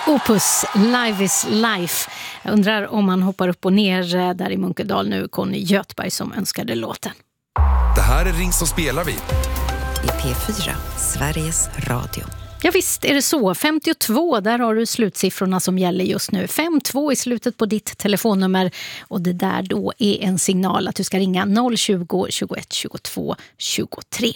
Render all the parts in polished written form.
Opus, Live is Life. Jag undrar om man hoppar upp och ner där i Munkedal nu. Conny Göthberg som önskade låten. Det här är Ring som spelar vi. I P4, Sveriges Radio. Ja visst är det så. 52, där har du slutsiffrorna som gäller just nu. 52 i slutet på ditt telefonnummer. Och det där då är en signal att du ska ringa 020 21 22 23.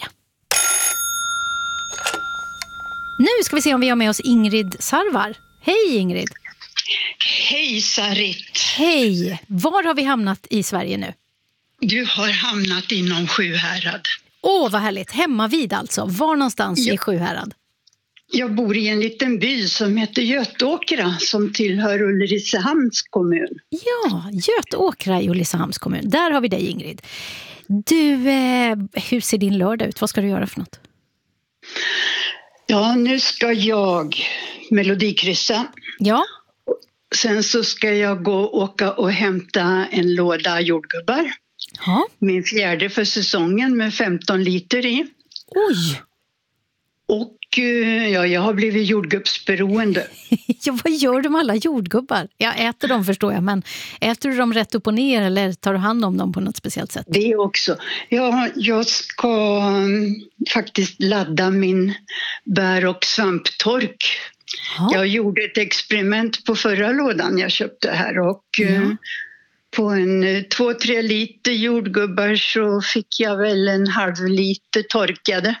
Nu ska vi se om vi har med oss Ingrid Sarvar. Hej Ingrid! Hej Sarit! Hej! Var har vi hamnat i Sverige nu? Du har hamnat inom Sjuhärad. Åh, vad härligt. Hemma vid alltså. Var någonstans i Sjuhärad? Jag bor i en liten by som heter Götåkra som tillhör Ulricehamns kommun. Ja, Götåkra i Ulricehamns kommun. Där har vi dig Ingrid. Du, hur ser din lördag ut? Vad ska du göra för något? Ja, nu ska jag melodikryssa. Ja. Sen så ska jag åka och hämta en låda jordgubbar. Ja. Min 4:e för säsongen med 15 liter i. Oj! Och ja, jag har blivit jordgubbsberoende. Ja, vad gör du med alla jordgubbar? Jag äter dem förstår jag, men äter du dem rätt upp och ner eller tar du hand om dem på något speciellt sätt? Det också. Ja, jag ska faktiskt ladda min bär- och svamptork. Ja. Jag gjorde ett experiment på förra lådan jag köpte här och på en 2-3 liter jordgubbar så fick jag väl en halv liter torkade.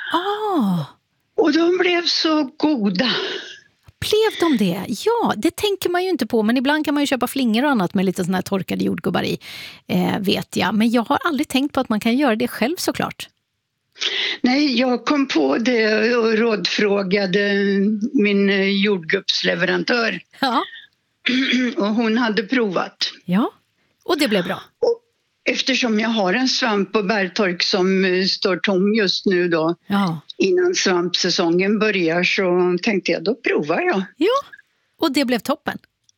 Och de blev så goda. Blev de det? Ja, det tänker man ju inte på. Men ibland kan man ju köpa flingor och annat med lite såna här torkade jordgubbar i, vet jag. Men jag har aldrig tänkt på att man kan göra det själv såklart. Nej, jag kom på det och rådfrågade min jordgubbsleverantör. Ja. Och hon hade provat. Ja, och det blev bra. Och eftersom jag har en svamp- och bärtork som står tom just nu då, innan svampsäsongen börjar så tänkte jag, då provar jag. Ja, och det blev toppen.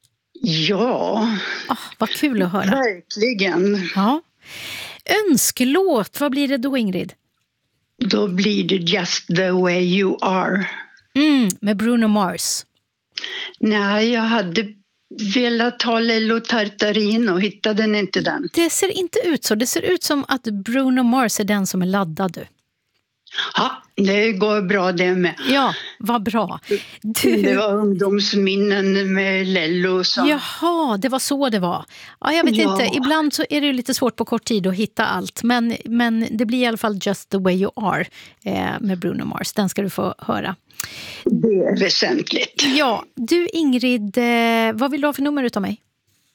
Ja. Vad kul att höra. Verkligen. Ja. Önskelåt, vad blir det då Ingrid? Då blir det Just the way you are. Med Bruno Mars. Nej, jag hade velat ha Lello Tartarin och hittade den inte den. Det ser inte ut så. Det ser ut som att Bruno Mars är den som är laddad du. Ja, det går bra det med. Ja, vad bra. Det var ungdomsminnen med Lello. Som... Jaha, det var så det var. Ja, jag vet inte. Ibland så är det ju lite svårt på kort tid att hitta allt. Men det blir i alla fall Just the way you are med Bruno Mars. Den ska du få höra. Det är väsentligt. Ja, du Ingrid, vad vill du ha för nummer utav mig?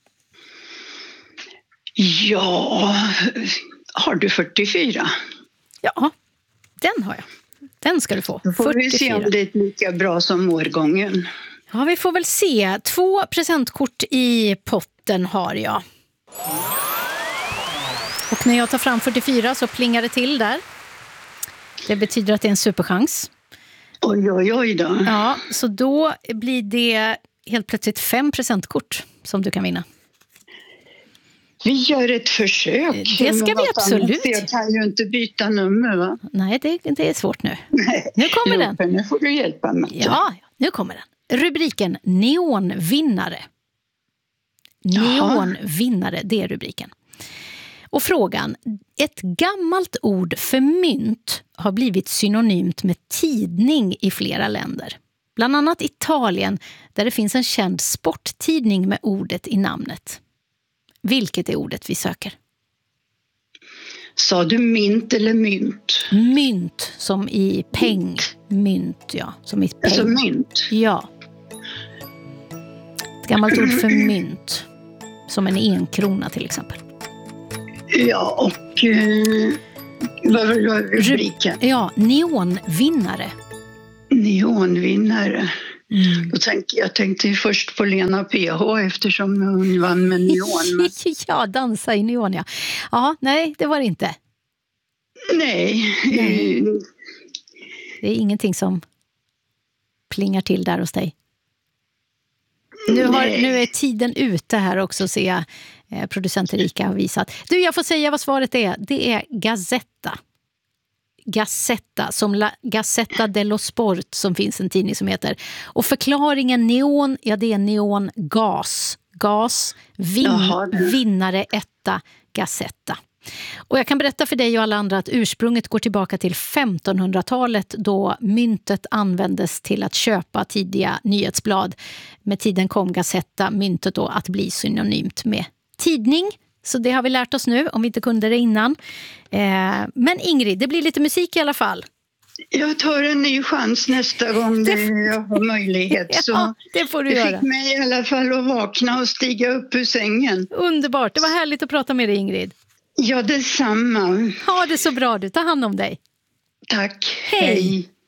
Ja, har du 44? Ja, den har jag. Den ska du få. Då får 44. Vi se om det är lika bra som årgången. Ja, vi får väl se. 2 presentkort i potten har jag. Och när jag tar fram 44 så plingar det till där. Det betyder att det är en superchans. Oj då. Ja, så då blir det helt plötsligt 5 presentkort som du kan vinna. Vi gör ett försök. Det ska vi absolut. Jag kan ju inte byta nummer va? Nej, det är svårt nu. Nu kommer den. Nu får du hjälpa mig. Ja, nu kommer den. Rubriken Neonvinnare. Neonvinnare, det är rubriken. Och frågan, ett gammalt ord för mynt har blivit synonymt med tidning i flera länder. Bland annat Italien där det finns en känd sporttidning med ordet i namnet. Vilket är ordet vi söker? Sa du mint eller mynt? Mynt, som i peng. Mynt, ja. Som i peng. Alltså mynt? Ja. Ett gammalt ord för mynt. Som en 1 krona till exempel. Ja, och vad var rubriken? Ja, neonvinnare. Neonvinnare. Jag tänkte ju först på Lena PH eftersom hon vann med neon. Ja, dansa i neon, ja. Ja, nej, det var det inte. Nej. Det är ingenting som plingar till där hos dig. Nu är tiden ute här också, ser jag. Producent Erika har visat. Du, jag får säga vad svaret är. Det är Gazetta. Gazzetta, som La Gazzetta dello Sport, som finns en tidning som heter. Och förklaringen neon, ja det är neongas. Vinnare etta, Gazzetta. Och jag kan berätta för dig och alla andra att ursprunget går tillbaka till 1500-talet då myntet användes till att köpa tidiga nyhetsblad. Med tiden kom Gazzetta, myntet då, att bli synonymt med tidning. Så det har vi lärt oss nu, om vi inte kunde det innan. Men Ingrid, det blir lite musik i alla fall. Jag tar en ny chans nästa gång jag har möjlighet. Ja, så det får du det göra. fick mig i alla fall att vakna och stiga upp ur sängen. Underbart, det var härligt att prata med dig, Ingrid. Ja, detsamma. Ha det så bra, du. Ta hand om dig. Tack. Hej.